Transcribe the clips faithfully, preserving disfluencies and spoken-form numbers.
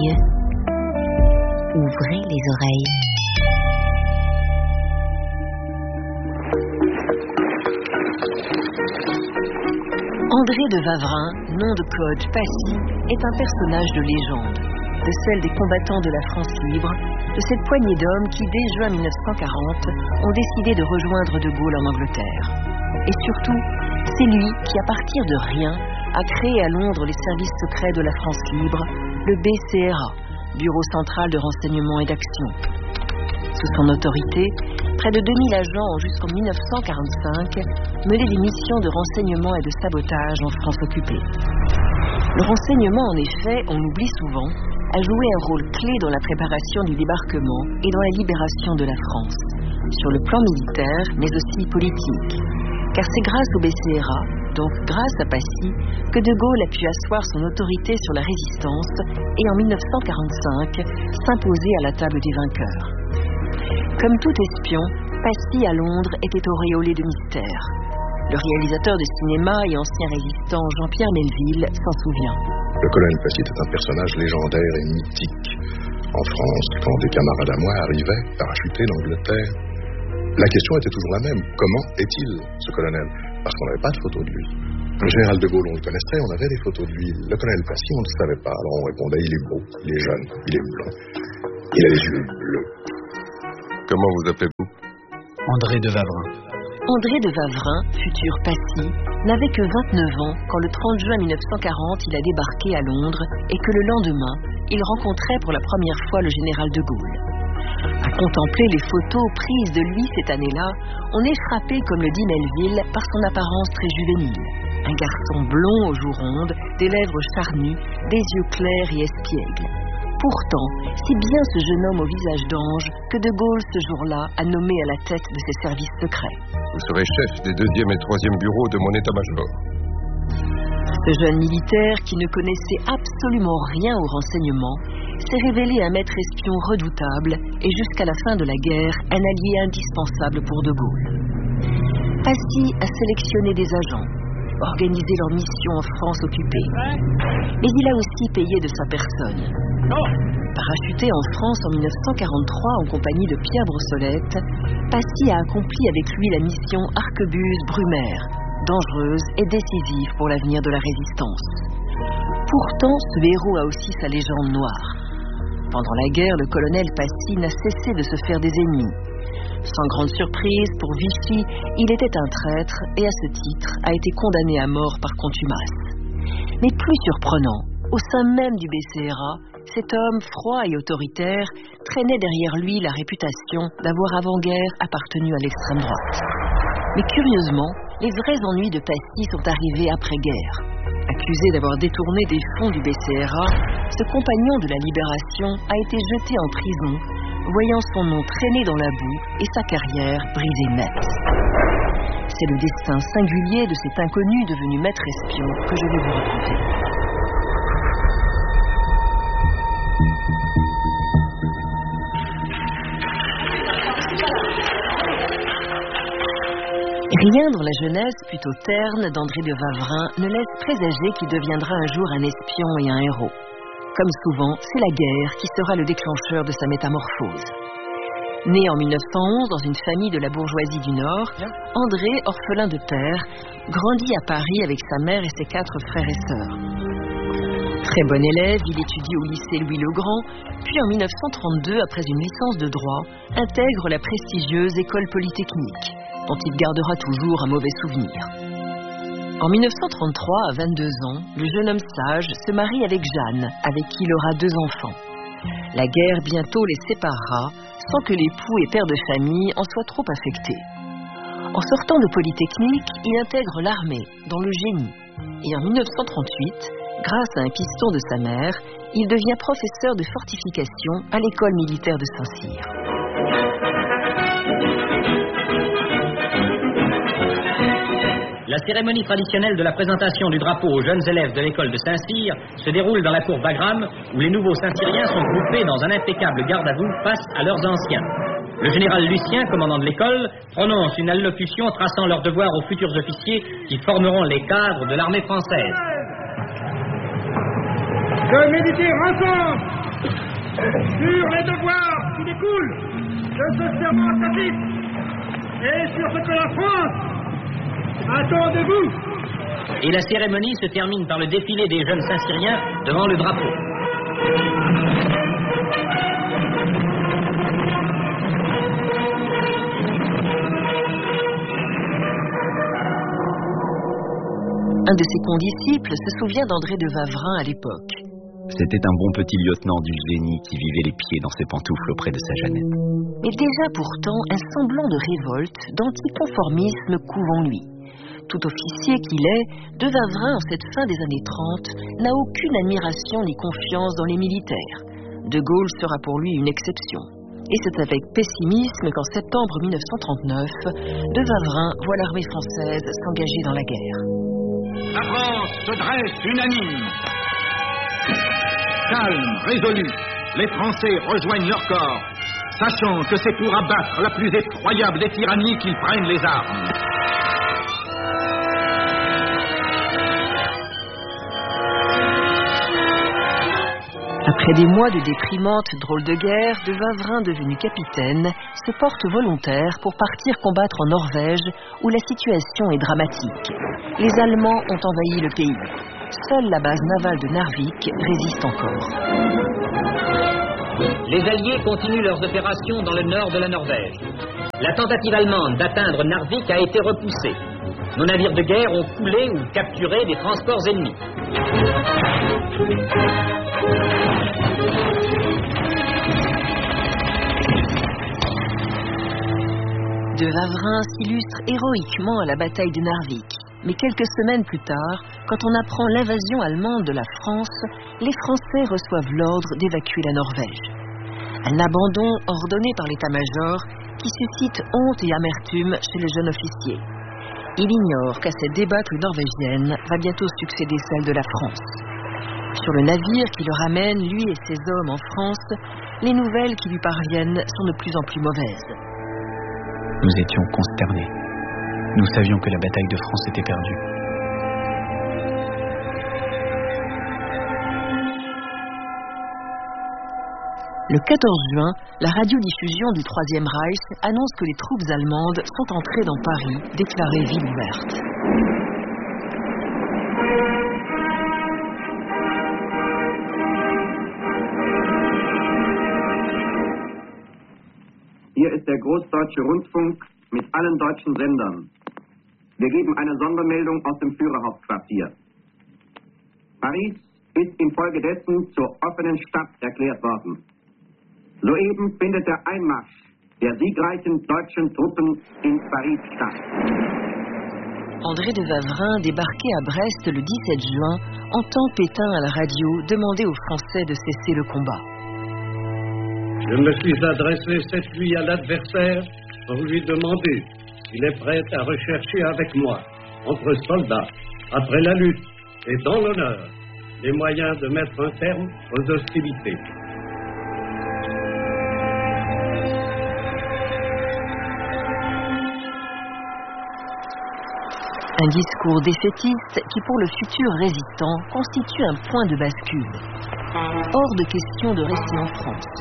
oreilles. Ouvrez les oreilles. André de Wavrin, nom de code Passy, est un personnage de légende, de celle des combattants de la France libre, de cette poignée d'hommes qui, dès juin mille neuf cent quarante, ont décidé de rejoindre De Gaulle en Angleterre. Et surtout, c'est lui qui, à partir de rien, a créé à Londres les services secrets de la France libre, le B C R A, Bureau central de renseignement et d'action. Sous son autorité, près de deux mille agents ont jusqu'en mille neuf cent quarante-cinq mené des missions de renseignement et de sabotage en France occupée. Le renseignement, en effet, on l'oublie souvent, a joué un rôle clé dans la préparation du débarquement et dans la libération de la France, sur le plan militaire, mais aussi politique. Car c'est grâce au B C R A, donc grâce à Passy, que De Gaulle a pu asseoir son autorité sur la résistance et en mille neuf cent quarante-cinq s'imposer à la table des vainqueurs. Comme tout espion, Passy à Londres était auréolé de mystère. Le réalisateur de cinéma et ancien résistant Jean-Pierre Melville s'en souvient. Le colonel Passy était un personnage légendaire et mythique. En France, quand des camarades à moi arrivaient, parachutés d'Angleterre, la question était toujours la même. Comment est-il, ce colonel? Parce qu'on n'avait pas de photo de lui. Le général de Gaulle, on le connaissait, on avait des photos de lui. Le colonel Passy, on ne le savait pas. Alors on répondait, il est beau, il est jeune, il est blond. Il a les yeux bleus. Comment vous appelez-vous? André de Wavrin. André de Wavrin, futur Passy, n'avait que vingt-neuf ans quand le trente juin mille neuf cent quarante, il a débarqué à Londres et que le lendemain, il rencontrait pour la première fois le général de Gaulle. À contempler les photos prises de lui cette année-là, on est frappé, comme le dit Melville, par son apparence très juvénile. Un garçon blond aux joues rondes, des lèvres charnues, des yeux clairs et espiègles. Pourtant, c'est bien ce jeune homme au visage d'ange que De Gaulle, ce jour-là, a nommé à la tête de ses services secrets. Vous serez chef des deuxième et troisième bureaux de mon état-major. Ce jeune militaire, qui ne connaissait absolument rien au renseignement, s'est révélé un maître espion redoutable et jusqu'à la fin de la guerre, un allié indispensable pour De Gaulle. Passy a sélectionné des agents, organisé leur mission en France occupée. Mais il a aussi payé de sa personne. Parachuté en France en mille neuf cent quarante-trois en compagnie de Pierre Brossolette, Passy a accompli avec lui la mission Arquebuse-Brumaire, dangereuse et décisive pour l'avenir de la résistance. Pourtant, ce héros a aussi sa légende noire. Pendant la guerre, le colonel Passy n'a cessé de se faire des ennemis. Sans grande surprise, pour Vichy, il était un traître et à ce titre a été condamné à mort par contumace. Mais plus surprenant, au sein même du B C R A, cet homme froid et autoritaire traînait derrière lui la réputation d'avoir avant-guerre appartenu à l'extrême droite. Mais curieusement, les vrais ennuis de Passy sont arrivés après-guerre. Accusé d'avoir détourné des fonds du B C R A, ce compagnon de la Libération a été jeté en prison, voyant son nom traîner dans la boue et sa carrière brisée nette. C'est le destin singulier de cet inconnu devenu maître espion que je vais vous raconter. Rien dans la jeunesse plutôt terne d'André de Wavrin ne laisse présager qu'il deviendra un jour un espion et un héros. Comme souvent, c'est la guerre qui sera le déclencheur de sa métamorphose. Né en mille neuf cent onze dans une famille de la bourgeoisie du Nord, André, orphelin de père, grandit à Paris avec sa mère et ses quatre frères et sœurs. Très bon élève, il étudie au lycée Louis-le-Grand, puis en mille neuf cent trente-deux, après une licence de droit, intègre la prestigieuse École Polytechnique, dont il gardera toujours un mauvais souvenir. En mille neuf cent trente-trois, à vingt-deux ans, le jeune homme sage se marie avec Jeanne, avec qui il aura deux enfants. La guerre bientôt les séparera, sans que l'époux et père de famille en soient trop affectés. En sortant de Polytechnique, il intègre l'armée, dans le génie. Et en mille neuf cent trente-huit, grâce à un piston de sa mère, il devient professeur de fortification à l'école militaire de Saint-Cyr. La cérémonie traditionnelle de la présentation du drapeau aux jeunes élèves de l'école de Saint-Cyr se déroule dans la cour Bagram, où les nouveaux Saint-Cyriens sont groupés dans un impeccable garde-à-vous face à leurs anciens. Le général Lucien, commandant de l'école, prononce une allocution traçant leurs devoirs aux futurs officiers qui formeront les cadres de l'armée française. De méditer ensemble sur les devoirs qui découlent de ce serment catholique et sur ce que la France attend de vous. Et la cérémonie se termine par le défilé des jeunes Saint-Cyriens devant le drapeau. Un de ses condisciples se souvient d'André de Wavrin à l'époque. C'était un bon petit lieutenant du génie qui vivait les pieds dans ses pantoufles auprès de sa Jeannette. Mais déjà pourtant, un semblant de révolte, d'anticonformisme couvre en lui. Tout officier qu'il est, de Wavrin, en cette fin des années trente, n'a aucune admiration ni confiance dans les militaires. De Gaulle sera pour lui une exception. Et c'est avec pessimisme qu'en septembre mille neuf cent trente-neuf, de Wavrin voit l'armée française s'engager dans la guerre. La France se dresse unanime. Calme, résolu, les Français rejoignent leur corps, sachant que c'est pour abattre la plus effroyable des tyrannies qu'ils prennent les armes. Après des mois de déprimante drôle de guerre, de Wavrin, devenu capitaine, se porte volontaire pour partir combattre en Norvège, où la situation est dramatique. Les Allemands ont envahi le pays. Seule la base navale de Narvik résiste encore. Les Alliés continuent leurs opérations dans le nord de la Norvège. La tentative allemande d'atteindre Narvik a été repoussée. Nos navires de guerre ont coulé ou capturé des transports ennemis. De Wavrin s'illustre héroïquement à la bataille de Narvik. Mais quelques semaines plus tard, quand on apprend l'invasion allemande de la France, les Français reçoivent l'ordre d'évacuer la Norvège. Un abandon ordonné par l'état-major qui suscite honte et amertume chez les jeunes officiers. Il ignore qu'à cette débâcle norvégienne va bientôt succéder celle de la France. Sur le navire qui le ramène, lui et ses hommes en France, les nouvelles qui lui parviennent sont de plus en plus mauvaises. Nous étions consternés. Nous savions que la bataille de France était perdue. Le quatorze juin, la radiodiffusion du Troisième Reich annonce que les troupes allemandes sont entrées dans Paris, déclarée ville ouverte. Hier ist der Großdeutsche Rundfunk mit allen deutschen Sendern. Wir geben eine Sondermeldung aus dem Führerhauptquartier. Paris ist infolgedessen zur offenen Stadt erklärt worden. Soeben findet der Einmarsch der siegreichen deutschen Truppen in Paris statt. André de Wavrin, débarqué à Brest le dix-sept juin, entend Pétain à la radio demander aux Français de cesser le combat. Je me suis adressé cette nuit à l'adversaire pour lui demander s'il est prêt à rechercher avec moi, entre soldats, après la lutte et dans l'honneur, les moyens de mettre un terme aux hostilités. Un discours défaitiste qui, pour le futur résistant, constitue un point de bascule. Hors de question de rester en France.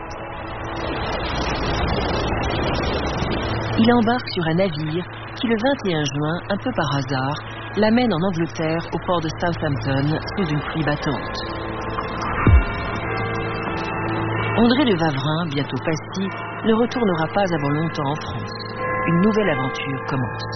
Il embarque sur un navire qui, le vingt et un juin, un peu par hasard, l'amène en Angleterre au port de Southampton sous une pluie battante. André de Wavrin, bientôt passif, ne retournera pas avant longtemps en France. Une nouvelle aventure commence.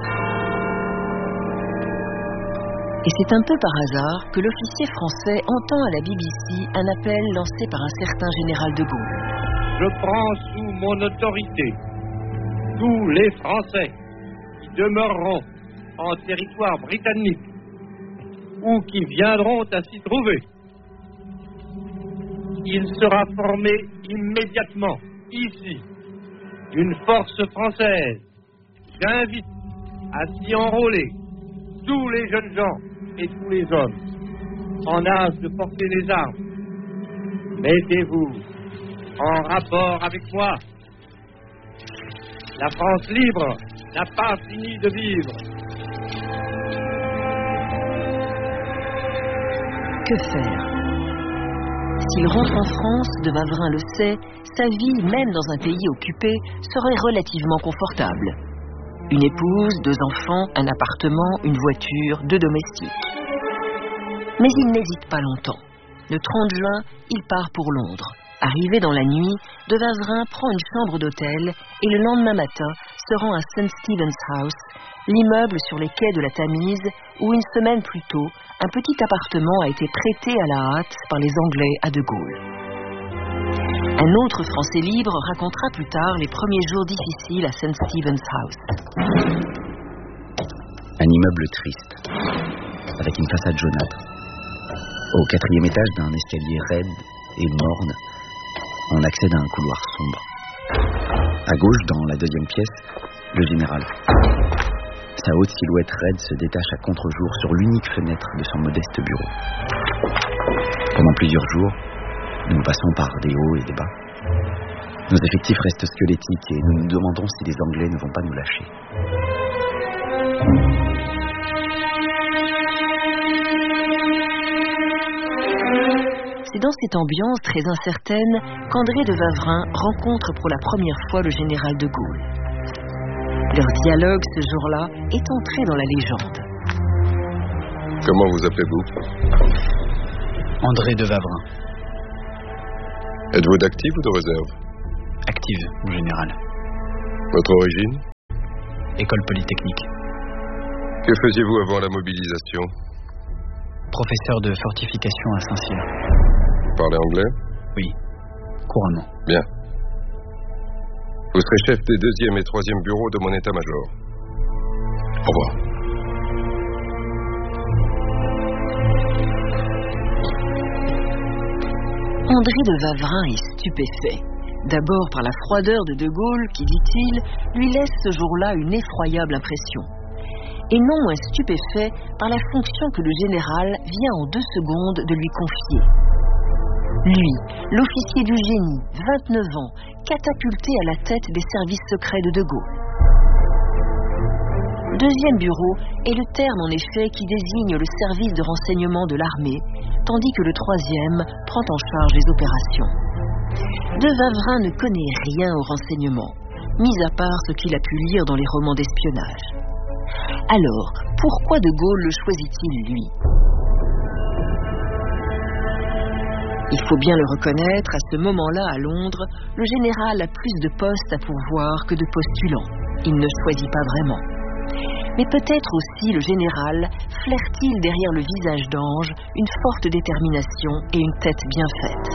Et c'est un peu par hasard que l'officier français entend à la B B C un appel lancé par un certain général de Gaulle. Je prends sous mon autorité tous les Français qui demeureront en territoire britannique ou qui viendront à s'y trouver. Il sera formé immédiatement, ici, une force française. J'invite à s'y enrôler tous les jeunes gens et tous les hommes en âge de porter les armes. Mettez-vous en rapport avec moi. La France libre n'a pas fini de vivre. Que faire? S'il rentre en France, de Wavrin le sait, sa vie, même dans un pays occupé, serait relativement confortable. Une épouse, deux enfants, un appartement, une voiture, deux domestiques. Mais il n'hésite pas longtemps. Le trente juin, il part pour Londres. Arrivé dans la nuit, de Wavrin prend une chambre d'hôtel et le lendemain matin se rend à Saint Stephen's House, l'immeuble sur les quais de la Tamise où une semaine plus tôt, un petit appartement a été prêté à la hâte par les Anglais à De Gaulle. Un autre Français libre racontera plus tard les premiers jours difficiles à Saint Stephen's House. Un immeuble triste, avec une façade jaunâtre. Au quatrième étage d'un escalier raide et morne, on accède à un couloir sombre. À gauche, dans la deuxième pièce, le général. Sa haute silhouette raide se détache à contre-jour sur l'unique fenêtre de son modeste bureau. Pendant plusieurs jours, nous passons par des hauts et des bas. Nos effectifs restent squelettiques et nous nous demandons si les Anglais ne vont pas nous lâcher. C'est dans cette ambiance très incertaine qu'André de Wavrin rencontre pour la première fois le général de Gaulle. Leur dialogue ce jour-là est entré dans la légende. Comment vous appelez-vous? André de Wavrin. Êtes-vous d'active ou de réserve? Active, mon général. Votre origine? École polytechnique. Que faisiez-vous avant la mobilisation? Professeur de fortification à Saint-Cyr. Vous parlez anglais? Oui, couramment. Bien. Vous serez chef des deuxième et troisième bureaux de mon état-major. Au revoir. André de Wavrin est stupéfait. D'abord par la froideur de De Gaulle qui, dit-il, lui laisse ce jour-là une effroyable impression. Et non moins stupéfait par la fonction que le général vient en deux secondes de lui confier. Lui, l'officier du génie, vingt-neuf ans, catapulté à la tête des services secrets de De Gaulle. Deuxième bureau est le terme en effet qui désigne le service de renseignement de l'armée, tandis que le troisième prend en charge les opérations. De Wavrin ne connaît rien au renseignement, mis à part ce qu'il a pu lire dans les romans d'espionnage. Alors, pourquoi De Gaulle le choisit-il, lui? Il faut bien le reconnaître, à ce moment-là, à Londres, le général a plus de postes à pourvoir que de postulants. Il ne choisit pas vraiment. Mais peut-être aussi le général flaire-t-il derrière le visage d'ange une forte détermination et une tête bien faite.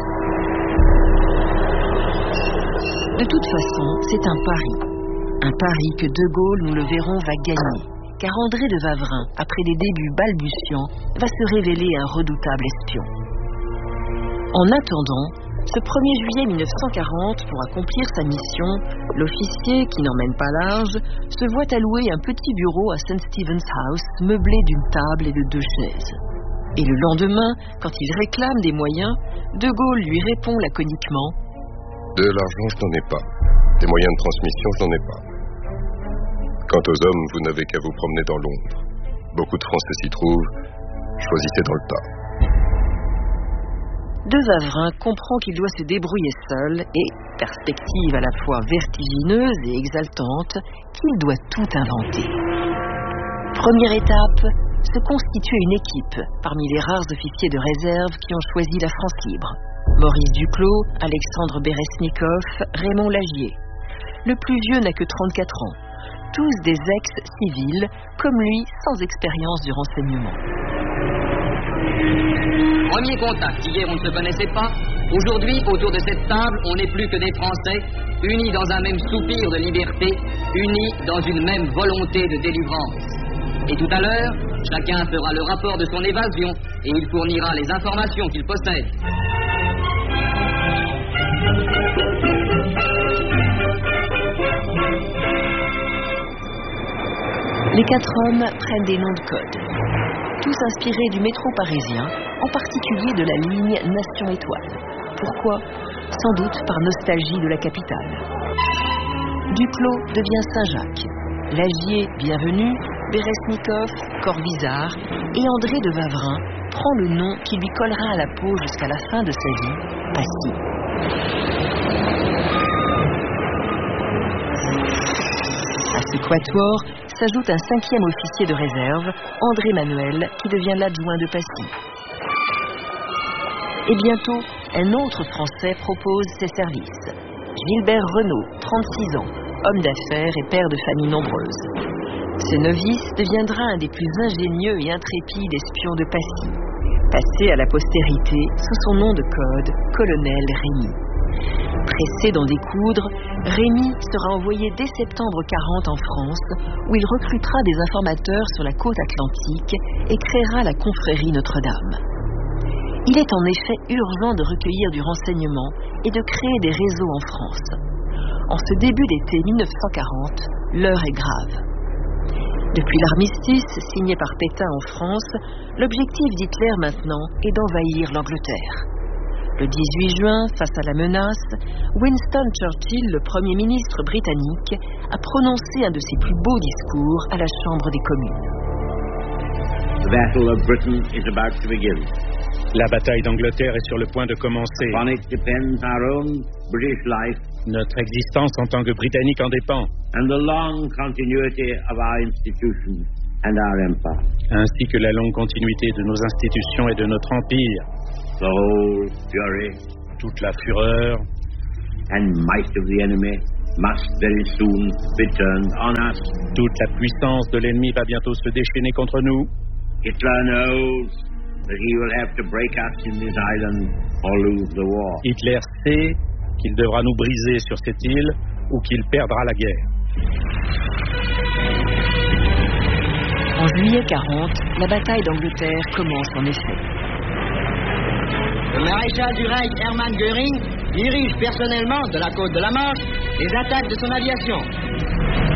De toute façon, c'est un pari. Un pari que De Gaulle, nous le verrons, va gagner. Car André de Wavrin, après des débuts balbutiants, va se révéler un redoutable espion. En attendant, ce premier juillet mille neuf cent quarante, pour accomplir sa mission, l'officier, qui n'emmène pas large, se voit allouer un petit bureau à Saint Stephen's House, meublé d'une table et de deux chaises. Et le lendemain, quand il réclame des moyens, De Gaulle lui répond laconiquement: De l'argent, je n'en ai pas. Des moyens de transmission, je n'en ai pas. Quant aux hommes, vous n'avez qu'à vous promener dans Londres. Beaucoup de Français s'y trouvent. Choisissez dans le tas. De Wavrin comprend qu'il doit se débrouiller seul et, perspective à la fois vertigineuse et exaltante, qu'il doit tout inventer. Première étape, se constituer une équipe parmi les rares officiers de réserve qui ont choisi la France libre. Maurice Duclos, Alexandre Beresnikov, Raymond Lagier. Le plus vieux n'a que trente-quatre ans. Tous des ex-civils, comme lui, sans expérience du renseignement. Premier contact, hier on ne se connaissait pas. Aujourd'hui, autour de cette table, on n'est plus que des Français, unis dans un même soupir de liberté, unis dans une même volonté de délivrance. Et tout à l'heure, chacun fera le rapport de son évasion et il fournira les informations qu'il possède. Les quatre hommes prennent des noms de code, tous inspirés du métro parisien, en particulier de la ligne Nation Étoile. Pourquoi? Sans doute par nostalgie de la capitale. Duclos devient Saint-Jacques, Lagier, Bienvenu, Beresnikov, Corvisart et André de Wavrin prend le nom qui lui collera à la peau jusqu'à la fin de sa vie, Passy. À ce quatuor s'ajoute un cinquième officier de réserve, André Manuel, qui devient l'adjoint de Passy. Et bientôt, un autre Français propose ses services. Gilbert Renaud, trente-six ans, homme d'affaires et père de famille nombreuse. Ce novice deviendra un des plus ingénieux et intrépides espions de Passy, passé à la postérité sous son nom de code, colonel Rémy. Pressé d'en découdre, Rémy sera envoyé dès septembre quarante en France, où il recrutera des informateurs sur la côte atlantique et créera la confrérie Notre-Dame. Il est en effet urgent de recueillir du renseignement et de créer des réseaux en France. En ce début d'été mille neuf cent quarante, l'heure est grave. Depuis l'armistice signé par Pétain en France, l'objectif d'Hitler maintenant est d'envahir l'Angleterre. Le dix-huit juin, face à la menace, Winston Churchill, le Premier ministre britannique, a prononcé un de ses plus beaux discours à la Chambre des communes. The battle of Britain is about to begin. La bataille d'Angleterre est sur le point de commencer. On it depends our own British life. Notre existence en tant que Britannique en dépend. And the long continuity of our institutions and our empire. Ainsi que la longue continuité de nos institutions et de notre empire. The whole fury. Toute la fureur. And might of the enemy must very soon be turned on us. Toute la puissance de l'ennemi va bientôt se déchaîner contre nous. Hitler knows that he will have to break us in this island or lose the war. Hitler sait qu'il devra nous briser sur cette île ou qu'il perdra la guerre. En juillet quarante, la bataille d'Angleterre commence en effet. Le maréchal du Reich Hermann Göring dirige personnellement de la côte de la Manche les attaques de son aviation.